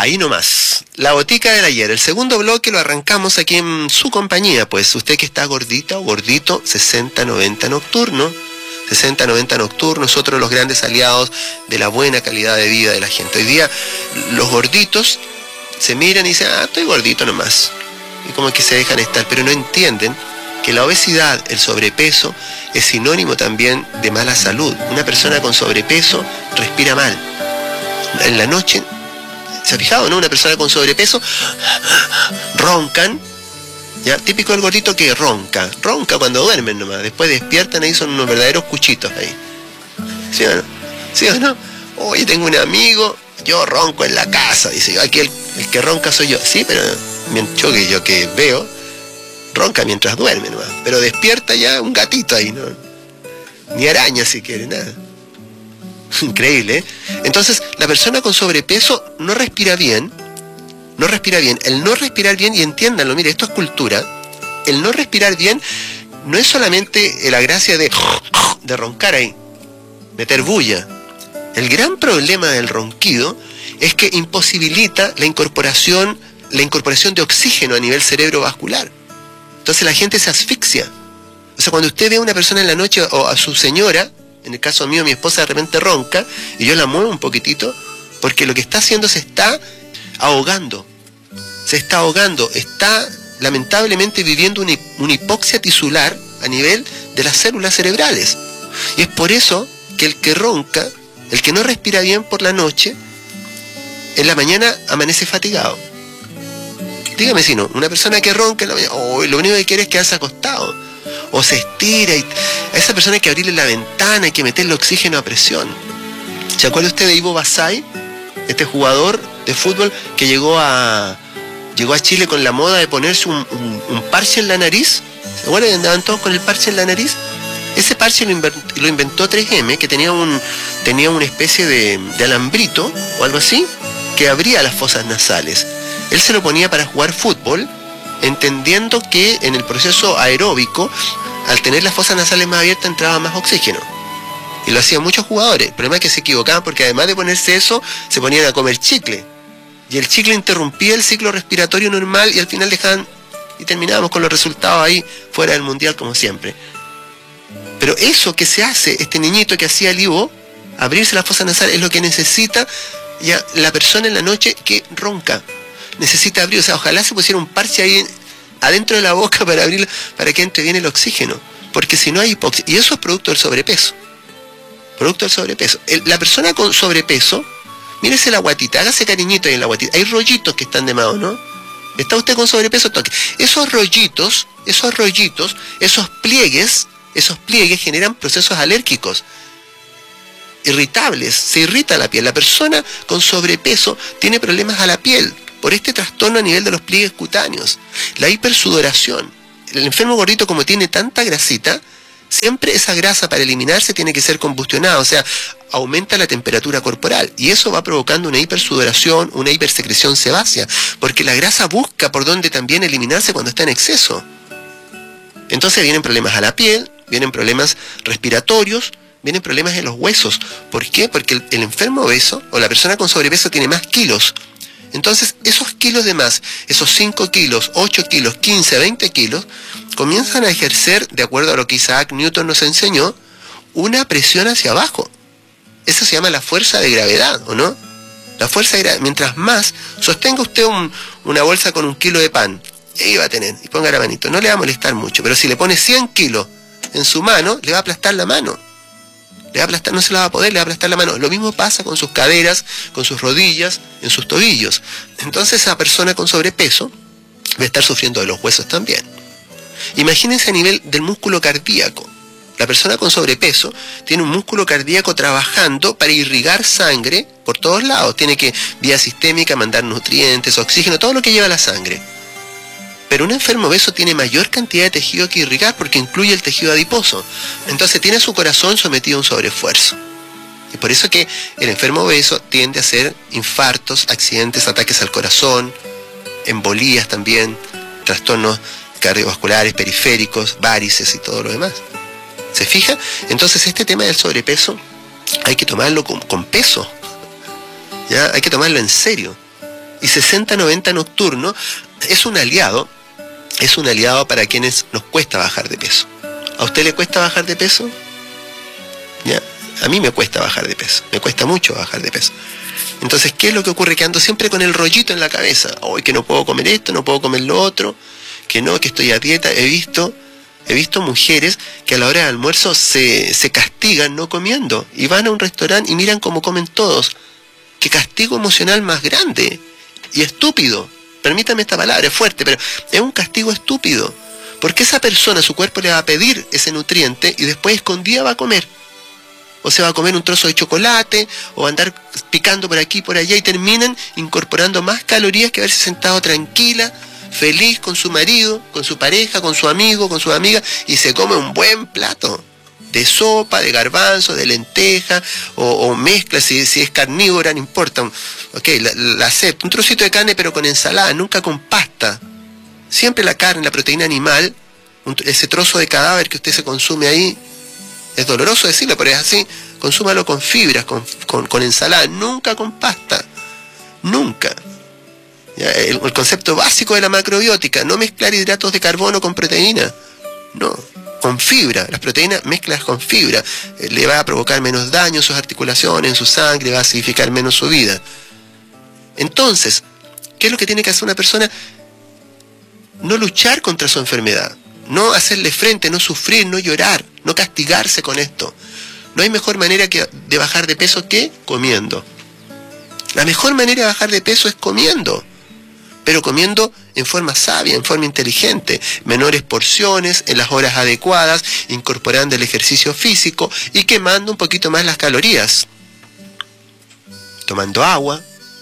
Ahí nomás, la botica del ayer. El segundo bloque lo arrancamos aquí en su compañía, pues usted que está gordita o gordito, 60-90 nocturno. 60-90 nocturno es otro de los grandes aliados de la buena calidad de vida de la gente. Hoy día los gorditos se miran y dicen, estoy gordito nomás. Y como que se dejan estar, pero no entienden que la obesidad, el sobrepeso, es sinónimo también de mala salud. Una persona con sobrepeso respira mal. En la noche, ¿se ha fijado, no? Una persona con sobrepeso roncan, ¿ya? Típico del gordito que ronca cuando duermen nomás, después despiertan ahí, son unos verdaderos cuchitos ahí. ¿Sí o no? ¿Sí o no? Oye, tengo un amigo, yo ronco en la casa, dice, aquí el que ronca soy yo. Sí, pero yo que veo, ronca mientras duerme nomás, pero despierta ya un gatito ahí, ¿no? Ni araña si quiere, nada. Increíble, ¿eh? Entonces, la persona con sobrepeso no respira bien. El no respirar bien, y entiéndanlo, mire, esto es cultura. El no respirar bien no es solamente la gracia de roncar ahí, meter bulla. El gran problema del ronquido es que imposibilita la incorporación de oxígeno a nivel cerebrovascular. Entonces la gente se asfixia. O sea, cuando usted ve a una persona en la noche, o a su señora, en el caso mío, mi esposa de repente ronca, y yo la muevo un poquitito, porque lo que está haciendo se está ahogando, está lamentablemente viviendo una hipoxia tisular a nivel de las células cerebrales. Y es por eso que el que ronca, el que no respira bien por la noche, en la mañana amanece fatigado. Dígame si no, una persona que ronca en la mañana, lo único que quiere es quedarse acostado, o se estira, y a esa persona hay que abrirle la ventana, hay que meterle oxígeno a presión. ¿Se acuerda usted de Ivo Basay? Este jugador de fútbol que llegó a Chile con la moda de ponerse un parche en la nariz. ¿Se acuerdan que andaban todos con el parche en la nariz? Ese parche lo inventó 3M, que tenía una especie de alambrito o algo así, que abría las fosas nasales. Él se lo ponía para jugar fútbol, entendiendo que en el proceso aeróbico, al tener las fosas nasales más abiertas, entraba más oxígeno. Y lo hacían muchos jugadores. El problema es que se equivocaban, porque además de ponerse eso, se ponían a comer chicle. Y el chicle interrumpía el ciclo respiratorio normal, y al final y terminábamos con los resultados ahí fuera del mundial como siempre. Pero eso que se hace, este niñito que hacía el Ivo, abrirse la fosa nasal, es lo que necesita ya la persona en la noche que ronca. Necesita abrir, o sea, ojalá se pusiera un parche ahí adentro de la boca para abrir, para que entre bien el oxígeno, porque si no hay hipoxia, y eso es producto del sobrepeso. La persona con sobrepeso, mírese la guatita, hágase cariñito ahí en la guatita, hay rollitos que están de más, ¿no? ¿Está usted con sobrepeso? Toque. Esos rollitos, esos pliegues generan procesos alérgicos, irritables, se irrita la piel. La persona con sobrepeso tiene problemas a la piel por este trastorno a nivel de los pliegues cutáneos, la hipersudoración. El enfermo gordito, como tiene tanta grasita, siempre esa grasa para eliminarse tiene que ser combustionada, o sea, aumenta la temperatura corporal, y eso va provocando una hipersudoración, una hipersecreción sebácea, porque la grasa busca por donde también eliminarse cuando está en exceso. Entonces vienen problemas a la piel, vienen problemas respiratorios, vienen problemas en los huesos. ¿Por qué? Porque el enfermo obeso o la persona con sobrepeso tiene más kilos. Entonces esos kilos de más, esos 5 kilos, 8 kilos, 15, 20 kilos, comienzan a ejercer, de acuerdo a lo que Isaac Newton nos enseñó, una presión hacia abajo. Eso se llama la fuerza de gravedad, ¿o no? La fuerza de gravedad. Mientras más sostenga usted una bolsa con 1 kilo de pan, ahí va a tener, y ponga la manito, no le va a molestar mucho, pero si le pone 100 kilos en su mano, le va a aplastar la mano. Le va a aplastar, no se la va a poder, le va a aplastar la mano. Lo mismo pasa con sus caderas, con sus rodillas, en sus tobillos. Entonces esa persona con sobrepeso va a estar sufriendo de los huesos también. Imagínense a nivel del músculo cardíaco. La persona con sobrepeso tiene un músculo cardíaco trabajando para irrigar sangre por todos lados. Tiene que, vía sistémica, mandar nutrientes, oxígeno, todo lo que lleva la sangre. Pero un enfermo obeso tiene mayor cantidad de tejido que irrigar, porque incluye el tejido adiposo. Entonces tiene su corazón sometido a un sobreesfuerzo. Y por eso que el enfermo obeso tiende a hacer infartos, accidentes, ataques al corazón, embolías también, trastornos cardiovasculares, periféricos, varices y todo lo demás. ¿Se fija? Entonces este tema del sobrepeso hay que tomarlo con peso. ¿Ya? Hay que tomarlo en serio. y 60-90 nocturno, es un aliado para quienes nos cuesta bajar de peso. ¿A usted le cuesta bajar de peso? ¿Ya? A mí me cuesta bajar de peso, me cuesta mucho bajar de peso. Entonces, ¿qué es lo que ocurre? Que ando siempre con el rollito en la cabeza. Hoy que no puedo comer esto, no puedo comer lo otro, que no, que estoy a dieta. He visto mujeres que a la hora del almuerzo se castigan no comiendo y van a un restaurante y miran cómo comen todos. Qué castigo emocional más grande y estúpido. Permítame esta palabra, es fuerte, pero es un castigo estúpido. Porque esa persona, su cuerpo le va a pedir ese nutriente y después escondida va a comer. O se va a comer un trozo de chocolate, o va a andar picando por aquí y por allá y terminan incorporando más calorías que haberse sentado tranquila, feliz con su marido, con su pareja, con su amigo, con su amiga, y se come un buen plato de sopa, de garbanzo, de lenteja, o mezcla, si es carnívora, no importa. Okay, la acepto, un trocito de carne pero con ensalada, nunca con pasta. Siempre la carne, la proteína animal, ese trozo de cadáver que usted se consume ahí, es doloroso decirlo, pero es así, consúmalo con fibras, con ensalada, nunca con pasta, nunca. ¿Ya? El concepto básico de la macrobiótica, no mezclar hidratos de carbono con proteína, no, con fibra, las proteínas mezclas con fibra, le va a provocar menos daño en sus articulaciones, en su sangre, va a acidificar menos su vida. Entonces, ¿qué es lo que tiene que hacer una persona? No luchar contra su enfermedad, no hacerle frente, no sufrir, no llorar, no castigarse con esto. No hay mejor manera de bajar de peso que comiendo. La mejor manera de bajar de peso es comiendo, pero comiendo en forma sabia, en forma inteligente, menores porciones, en las horas adecuadas, incorporando el ejercicio físico y quemando un poquito más las calorías. Tomando agua,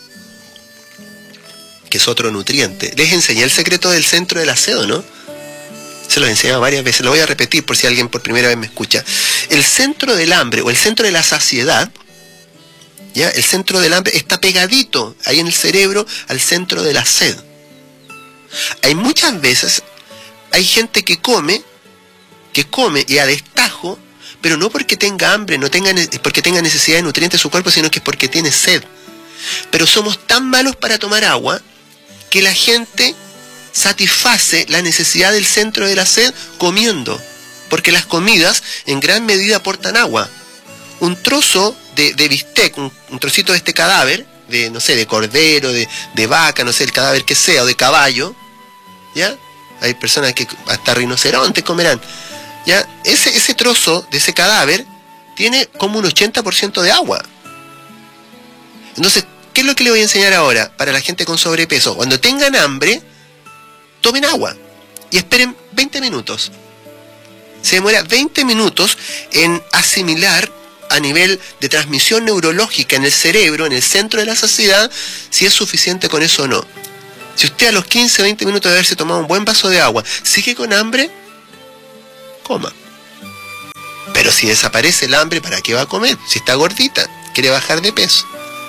que es otro nutriente. Les enseñé el secreto del centro del aseo, ¿no? Se lo he enseñado varias veces, lo voy a repetir por si alguien por primera vez me escucha. El centro del hambre o el centro de la saciedad, ¿ya? El centro del hambre está pegadito ahí en el cerebro al centro de la sed. Hay muchas veces, hay gente que come y a destajo, pero no porque tenga hambre, porque tenga necesidad de nutrientes en su cuerpo, sino que es porque tiene sed. Pero somos tan malos para tomar agua que la gente satisface la necesidad del centro de la sed comiendo, porque las comidas en gran medida aportan agua. Un trozo de bistec, un trocito de este cadáver, de no sé, de cordero, de vaca, no sé, el cadáver que sea, o de caballo, ¿ya? Hay personas que hasta rinocerontes comerán, ¿ya? Ese trozo de ese cadáver tiene como un 80% de agua. Entonces, ¿qué es lo que le voy a enseñar ahora para la gente con sobrepeso? Cuando tengan hambre, tomen agua y esperen 20 minutos. Se demora 20 minutos en asimilar a nivel de transmisión neurológica en el cerebro, en el centro de la saciedad, si es suficiente con eso o no. Si usted a los 15 o 20 minutos de haberse tomado un buen vaso de agua sigue con hambre, coma. Pero si desaparece el hambre, ¿para qué va a comer? Si está gordita, quiere bajar de peso.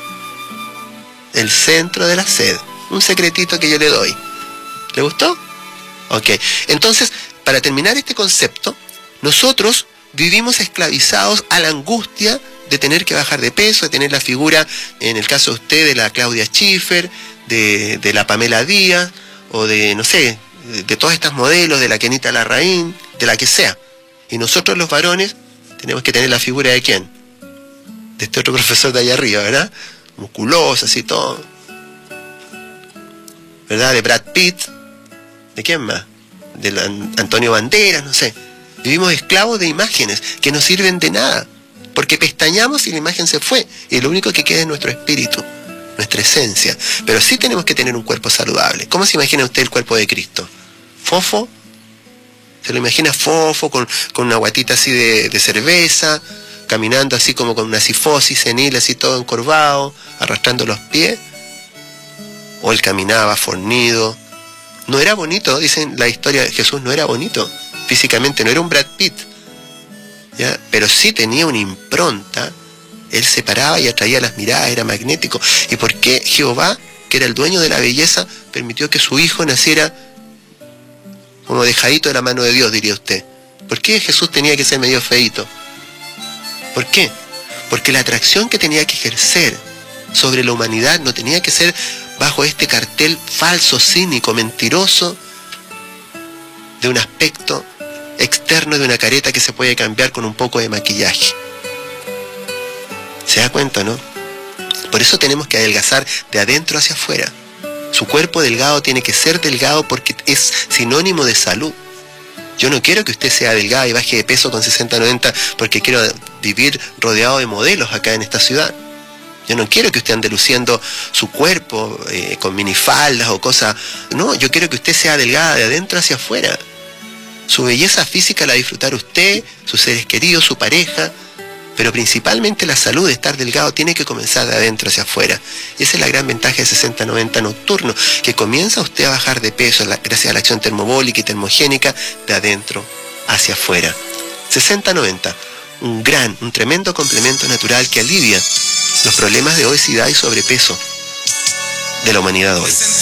El centro de la sed. Un secretito que yo le doy. ¿Le gustó? Ok. Entonces, para terminar este concepto, nosotros vivimos esclavizados a la angustia de tener que bajar de peso, de tener la figura, en el caso de usted, de la Claudia Schiffer, de la Pamela Díaz, o de, no sé, de todas estas modelos, de la Kenita Larraín, de la que sea. Y nosotros los varones tenemos que tener la figura de ¿quién? De este otro profesor de allá arriba, ¿verdad? Musculoso, así todo. ¿Verdad? De Brad Pitt. ¿De quién más? De Antonio Banderas, no sé. Vivimos esclavos de imágenes que no sirven de nada. Porque pestañamos y la imagen se fue. Y lo único que queda es nuestro espíritu, nuestra esencia. Pero sí tenemos que tener un cuerpo saludable. ¿Cómo se imagina usted el cuerpo de Cristo? ¿Fofo? ¿Se lo imagina fofo, con una guatita así de cerveza, caminando así como con una cifosis senil, así todo encorvado, arrastrando los pies? ¿O él caminaba fornido? No era bonito, dicen la historia de Jesús, no era bonito físicamente, no era un Brad Pitt, ¿ya? Pero sí tenía una impronta. Él se paraba y atraía las miradas, era magnético. ¿Y por qué Jehová, que era el dueño de la belleza, permitió que su hijo naciera como dejadito de la mano de Dios, diría usted? ¿Por qué Jesús tenía que ser medio feíto? ¿Por qué? Porque la atracción que tenía que ejercer sobre la humanidad no tenía que ser bajo este cartel falso, cínico, mentiroso, de un aspecto externo, de una careta que se puede cambiar con un poco de maquillaje. ¿Se da cuenta, no? Por eso tenemos que adelgazar de adentro hacia afuera. Su cuerpo delgado tiene que ser delgado porque es sinónimo de salud. Yo no quiero que usted sea delgada y baje de peso con 60, 90 porque quiero vivir rodeado de modelos acá en esta ciudad. Yo no quiero que usted ande luciendo su cuerpo con minifaldas o cosas. No, yo quiero que usted sea delgada de adentro hacia afuera. Su belleza física la disfrutar usted, sus seres queridos, su pareja, pero principalmente la salud de estar delgado tiene que comenzar de adentro hacia afuera. Y esa es la gran ventaja de 60-90 nocturno, que comienza usted a bajar de peso gracias a la acción termobólica y termogénica de adentro hacia afuera. 60-90, un tremendo complemento natural que alivia los problemas de obesidad y sobrepeso de la humanidad hoy.